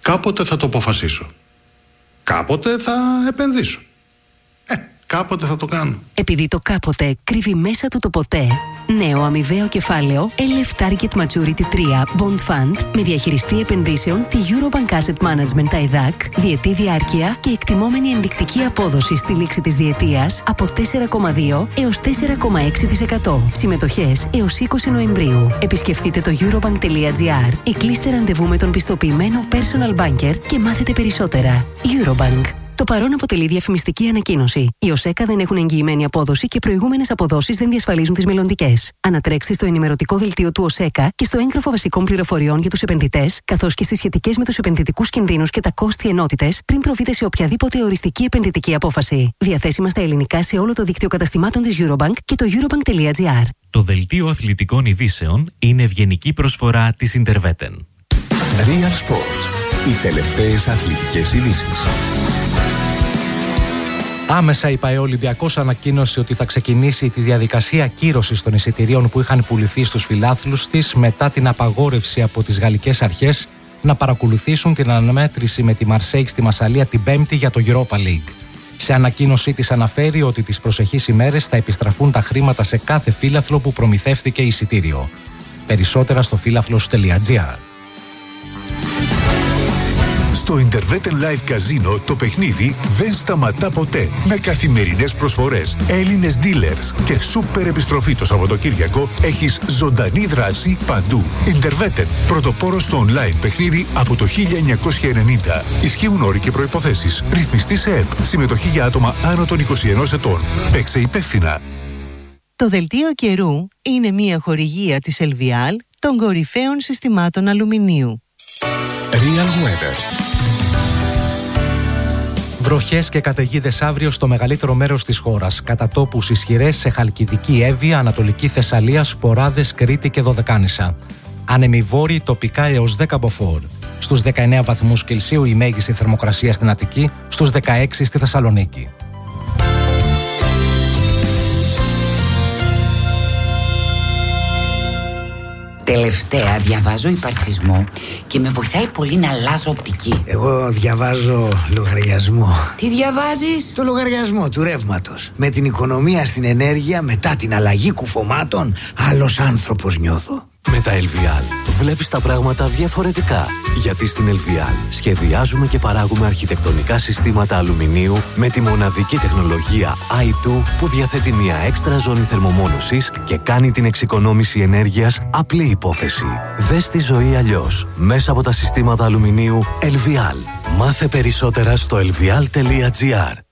Κάποτε θα το αποφασίσω. Κάποτε θα επενδύσω. Κάποτε θα το κάνω. Επειδή το κάποτε κρύβει μέσα του το ποτέ, νέο αμοιβαίο κεφάλαιο LF Target Maturity 3 Bond Fund με διαχειριστή επενδύσεων τη Eurobank Asset Management ΤΑΕΔΑΚ, διετή διάρκεια και εκτιμόμενη ενδεικτική απόδοση στη λήξη της διετίας από 4,2 έως 4,6%. Συμμετοχές έως 20 Νοεμβρίου. Επισκεφτείτε το eurobank.gr ή κλείστε ραντεβού με τον πιστοποιημένο personal banker και μάθετε περισσότερα. Eurobank. Το παρόν αποτελεί διαφημιστική ανακοίνωση. Οι ΟΣΕΚΑ δεν έχουν εγγυημένη απόδοση και προηγούμενες αποδόσεις δεν διασφαλίζουν τις μελλοντικές. Ανατρέξτε στο ενημερωτικό δελτίο του ΟΣΕΚΑ και στο έγγραφο βασικών πληροφοριών για τους επενδυτές, καθώς και στις σχετικές με τους επενδυτικούς κινδύνους και τα κόστη ενότητες, πριν προβείτε σε οποιαδήποτε οριστική επενδυτική απόφαση. Διαθέσιμα στα ελληνικά σε όλο το δίκτυο καταστημάτων της Eurobank και το eurobank.gr. Το δελτίο αθλητικών ειδήσεων είναι ευγενική προσφορά της Interveten. Real Sports. Οι τελευταίες αθλητικές ειδήσεις. Άμεσα η ΠΑΕ Ολυμπιακός ανακοίνωσε ότι θα ξεκινήσει τη διαδικασία κύρωσης των εισιτηρίων που είχαν πουληθεί στους φιλάθλους της μετά την απαγόρευση από τις γαλλικές αρχές να παρακολουθήσουν την αναμέτρηση με τη Μαρσέιγ στη Μασσαλία την Πέμπτη για το Europa League. Σε ανακοίνωσή της αναφέρει ότι τις προσεχείς ημέρες θα επιστραφούν τα χρήματα σε κάθε φύλαθλο που προμηθεύτηκε εισιτήριο. Περισσότερα στο φύλαθλος.gr. Στο Interveten Live Casino το παιχνίδι δεν σταματά ποτέ. Με καθημερινές προσφορές, Έλληνες dealers και σούπερ επιστροφή το Σαββατοκύριακο έχεις ζωντανή δράση παντού. Interveten, πρωτοπόρος στο online παιχνίδι από το 1990. Ισχύουν όροι και προϋποθέσεις. Ρυθμιστή σε ΕΠ. Συμμετοχή για άτομα άνω των 21 ετών. Παίξε υπεύθυνα. Το δελτίο καιρού είναι μια χορηγία της Ελβιάλ των κορυφαίων συστημάτων αλουμινίου. Real Weather. Βροχές και καταιγίδες αύριο στο μεγαλύτερο μέρος της χώρας. Κατά τόπους ισχυρές σε Χαλκιδική, Εύβοια, Ανατολική Θεσσαλία, Σποράδες, Κρήτη και Δωδεκάνησα. Άνεμοι βόρειοι τοπικά έως 10 μποφόρ. Στους 19 βαθμούς Κελσίου η μέγιστη θερμοκρασία στην Αττική, στους 16 στη Θεσσαλονίκη. Τελευταία διαβάζω υπαρξισμό και με βοηθάει πολύ να αλλάζω οπτική. Εγώ διαβάζω λογαριασμό. Τι διαβάζεις? Το λογαριασμό του ρεύματος. Με την οικονομία στην ενέργεια μετά την αλλαγή κουφωμάτων, άλλος άνθρωπος νιώθω. Με τα LVL βλέπεις τα πράγματα διαφορετικά. Γιατί στην LVL σχεδιάζουμε και παράγουμε αρχιτεκτονικά συστήματα αλουμινίου με τη μοναδική τεχνολογία i2 που διαθέτει μια έξτρα ζώνη θερμομόνωσης και κάνει την εξοικονόμηση ενέργειας απλή υπόθεση. Δες τη ζωή αλλιώς μέσα από τα συστήματα αλουμινίου LVL. Μάθε περισσότερα στο lvial.gr.